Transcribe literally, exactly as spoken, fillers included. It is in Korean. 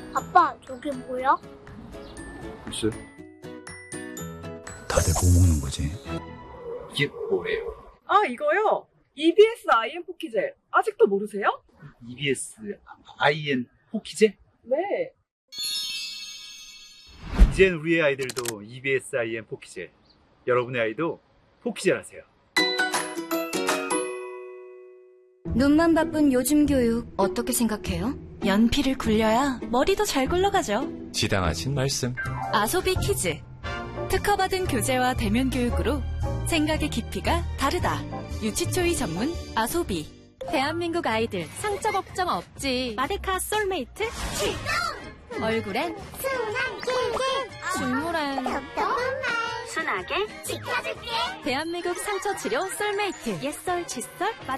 아빠, 저게 뭐야? 글쎄. 다들 뭐 먹는 거지? 이게 뭐예요? 아, 이거요? 이비에스 아이엠 포키젤. 아직도 모르세요? 이비에스 아이엔 포키제? 네. 이젠 우리의 아이들도 이비에스 아이엔 포키제. 여러분의 아이도 포키젤 하세요. 눈만 바쁜 요즘 교육 어떻게 생각해요? 연필을 굴려야 머리도 잘 굴러가죠. 지당하신 말씀. 아소비 키즈. 특허받은 교재와 대면 교육으로 생각의 깊이가 다르다. 유치초이 전문 아소비. 대한민국 아이들 상처 걱정 없지. 마데카 솔메이트 출동! 얼굴엔 순한 꿀꿀, 중물엔 순하게 지켜줄게. 대한민국 상처 치료 솔메이트. 옛설 칫솔 마데카